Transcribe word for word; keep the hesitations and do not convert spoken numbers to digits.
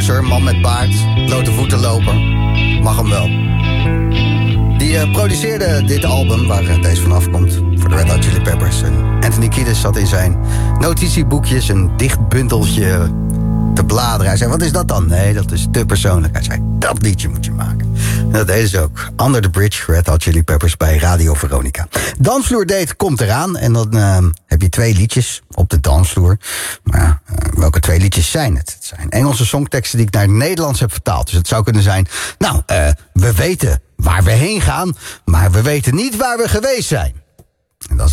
producer, man met baard, blote voeten loper. Mag hem wel. Die uh, produceerde dit album, waar uh, deze vanaf komt, voor de Red Hot Chili Peppers. En Anthony Kiedis zat in zijn notitieboekjes een dicht bundeltje te bladeren. Hij zei, wat is dat dan? Nee, dat is te persoonlijk. Hij zei, dat liedje moet je maken. En dat deden ze ook. Under the Bridge, Red Hot Chili Peppers bij Radio Veronica. Dansvloer Date komt eraan. En dan uh, heb je twee liedjes op de dansvloer. Maar ja, uh, welke twee liedjes zijn het? Het zijn Engelse songteksten die ik naar het Nederlands heb vertaald. Dus het zou kunnen zijn, nou, uh, we weten waar we heen gaan, maar we weten niet waar we geweest zijn. En dat is